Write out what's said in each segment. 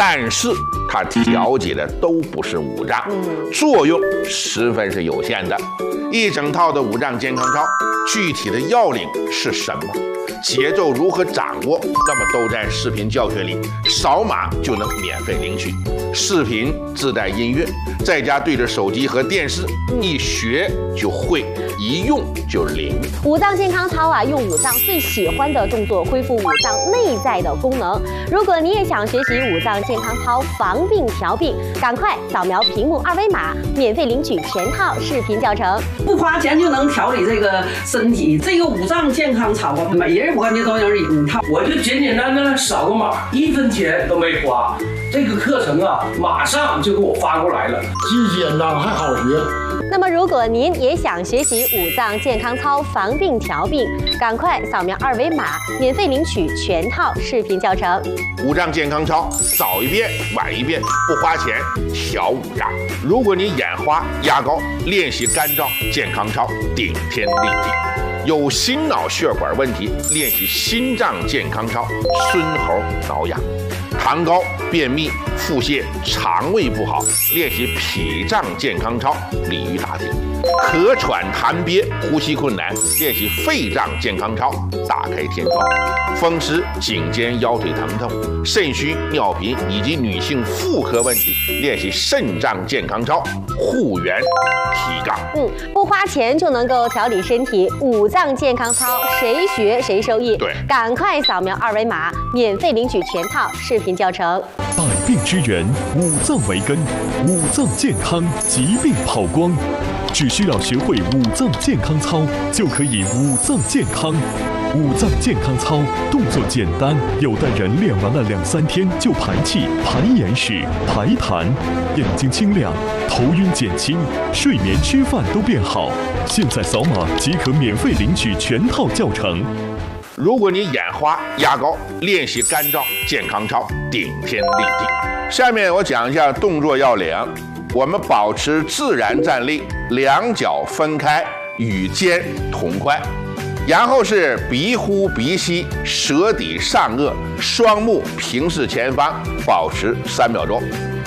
但是它调节的都不是五脏，作用十分是有限的。一整套的五脏健康操，具体的要领是什么？节奏如何掌握？那么都在视频教学里，扫码就能免费领取。视频自带音乐，在家对着手机和电视，一学就会，一用就灵。 五脏健康操啊，用五脏最喜欢的动作恢复五脏内在的功能。如果你也想学习五脏健康操防病调病，赶快扫描屏幕二维码，免费领取全套视频教程。 不花钱就能调理这个身体，这个五脏健康操啊，每人我感觉都有一套。 我就简简单单扫个码，1分钱都没花。这个课程啊，马上就给我发过来了， 既简单还好学。 那么，如果您也想学习五脏健康操防病调病，赶快扫描二维码，免费领取全套视频教程。 五脏健康操，早一遍晚一遍，不花钱调五脏。如果你眼花压高，练习肝脏健康操，顶天立地。有心脑血管问题，练习心脏健康操，孙猴挠痒。痰高、便秘、腹泻、肠胃不好，练习脾脏健康操，鲤鱼打挺；咳喘痰憋、呼吸困难，练习肺脏健康操，打开天窗；风湿、颈肩腰腿疼痛、肾虚、尿频以及女性妇科问题，练习肾脏健康操，护元提杠。 不花钱就能够调理身体，五脏健康操谁学谁受益。 对， 赶快扫描二维码，免费领取全套视频教程。 百病之源，五脏为根，五脏健康，疾病跑光。只需要学会五脏健康操，就可以五脏健康。五脏健康操动作简单，有的人练完了2-3天就排气、排眼屎、排痰，眼睛清亮，头晕减轻，睡眠吃饭都变好。现在扫码即可免费领取全套教程。 如果你眼花压高，练习肝脏健康操，顶天立地。下面我讲一下动作要领。我们保持自然站立，两脚分开，与肩同宽。然后是鼻呼鼻吸，舌抵上颚，双目平视前方，保持3秒钟。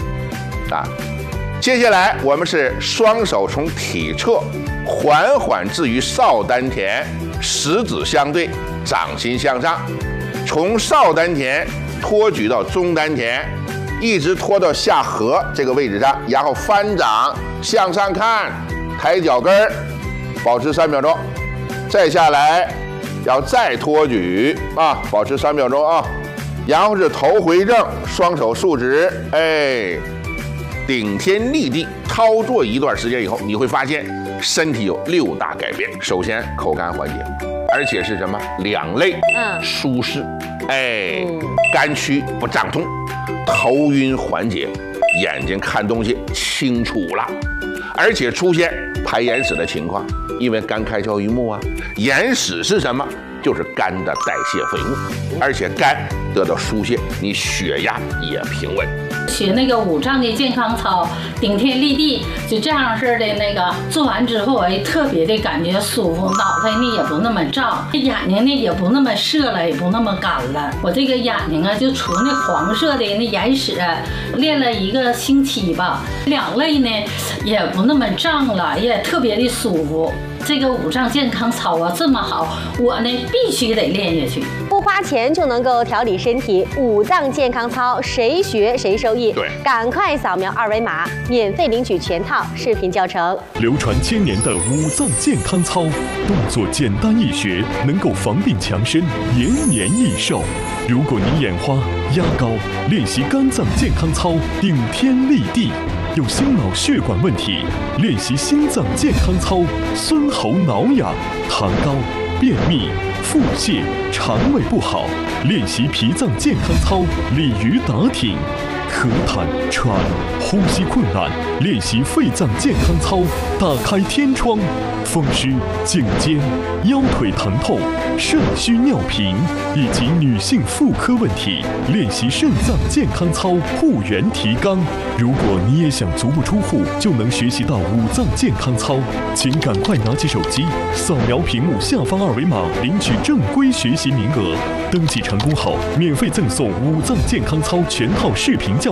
接下来我们是双手从体侧缓缓置于少丹田，食指相对，掌心向上，从少丹田托举到中丹田，一直拖到下颌这个位置上，然后翻掌向上看，抬脚跟儿，保持3秒钟。再下来，要再托举保持3秒钟啊。然后是头回正，双手竖直，顶天立地。操作一段时间以后，你会发现身体有6大改变。首先，口干缓解，而且是什么？两肋舒适，肝区不胀痛，头晕缓解，眼睛看东西清楚了，而且出现排眼屎的情况。因为肝开窍于目啊，眼屎是什么？就是肝的代谢废物，而且肝得到疏泄，你血压也平稳。 学那个五脏的健康操，顶天立地，就这样式的那个做完之后，特别的感觉舒服，脑袋呢也不那么胀，眼睛呢也不那么涩了，也不那么干了。我这个眼睛啊，就除那黄色的那眼屎，练了1个星期吧，两肋呢也不那么胀了，也特别的舒服。这个五脏健康操啊这么好，我呢必须得练下去。 不花钱就能够调理身体，五脏健康操谁学谁受益。 对， 赶快扫描二维码，免费领取全套视频教程。 流传千年的五脏健康操，动作简单易学，能够防病强身，延年益寿。如果你眼花压高，练习肝脏健康操，顶天立地。有心脑血管问题，练习心脏健康操，孙喉挠痒；痰高、便秘、腹泻、肠胃不好，练习脾脏健康操，鲤鱼打挺；咳痰、喘、呼吸困难，练习肺脏健康操，打开天窗；风湿、颈肩、腰腿疼痛、肾虚尿频以及女性妇科问题，练习肾脏健康操，护元提肛。如果你也想足不出户就能学习到五脏健康操，请赶快拿起手机，扫描屏幕下方二维码，领取正规学习名额。登记成功后，免费赠送五脏健康操全套视频教